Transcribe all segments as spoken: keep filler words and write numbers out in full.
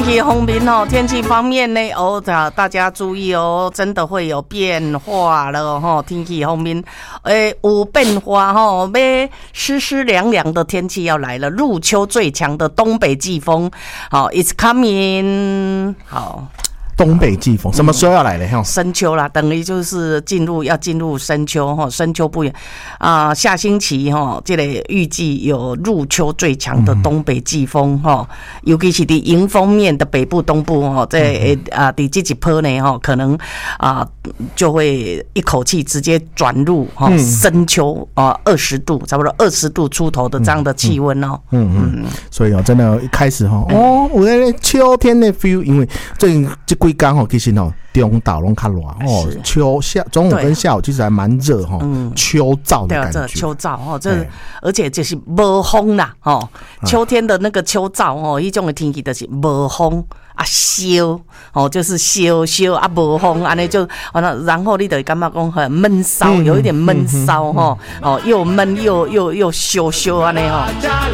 天气方面哦，天气方面呢，哦，大家注意哦，真的会有变化了哈。天气方面，诶，有变化哈，要湿湿凉凉的天气要来了。入秋最强的东北季风，好 ，It's coming， 好。 东北季风什么时候要来了？哈， 深秋啦，等于就是进入要进入深秋哈，深秋不远啊、呃。下星期哈，这个预计有入秋最强的东北季风哈、嗯，尤其是在迎风面的北部、东部哈，在啊，在这几波呢哈，可能啊、呃、就会一口气直接转入哈、嗯、深秋啊，二十度，差不多二十度出头的这样的气温哦。 嗯 嗯, 嗯, 嗯，所以哦，真的，一开始哈，哦，我在秋天的 feel， 因为最这几天吼，其实吼中岛拢较热哦，秋下中午跟下午其实还蛮热哈，秋燥的感觉。 秋燥哦，这而且就是无风啦哦，秋天的那个秋燥哦，一种的天气就是无风啊，烧哦，就是烧烧啊，无风安尼就，然后你就感觉讲很闷骚，有一点闷骚哈，哦，又闷又又又烧烧安尼哈。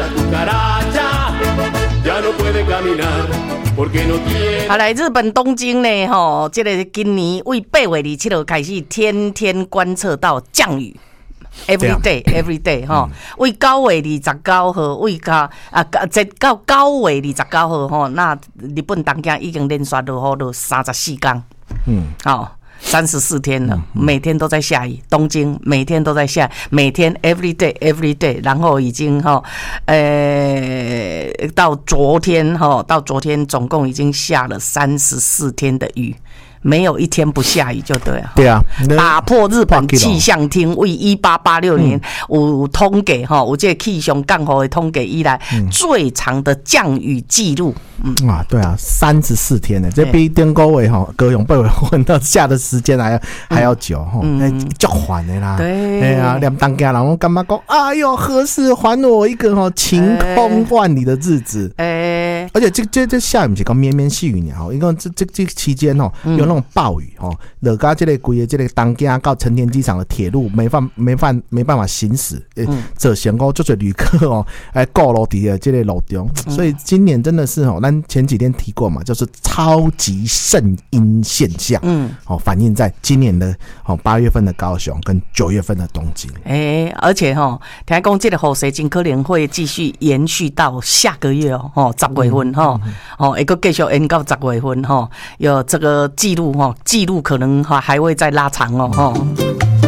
好，来日本东京呢，吼，这个今年为八月二十七号开始，天天观测到降雨。Every day, every day 哈，为九月二十九号，为到啊，在到九月二十九号吼，那日本东京已经连续落雨了三十四天，嗯，好。三十四天了，每天都在下雨。东京每天都在下，每天 every day every day， 然后已经哈，呃，到昨天哈，到昨天总共已经下了三十四天的雨。没有一天不下雨就对了。 对啊， 打破日本气象厅为一八八六年有统计哈，有这个气象降雨的统计以来、嗯、最长的降雨记录。 嗯啊，对啊，三十四天呢，这比顶个月哈高雄八月份到下的时间还要、嗯、还要久哈，嗯，足烦的啦。 对， 哎呀，连当家人我干嘛讲？哎呦，何时还我一个哈晴空万里的日子？哎、欸，而且这这这下雨不是讲绵绵细雨呢，哈，因为这这这期间哦，有那种暴雨哦，落到这个规个这个东京到成田机场的铁路没办没办没办法行驶，嗯，这先讲就是旅客哦，哎，过路底的这个路中，所以今年真的是哦，咱前几天提过嘛，就是超级圣婴现象，嗯，哦，反映在今年的哦八月份的高雄跟九月份的东京， 哎、欸，而且哈、哦，听讲这个雨势真可能会继续延续到下个月哦，哦，十月份哈，哦，会个继续延到十月份哈，有这个记录哈，记录可能哈还会再拉长哦，哈。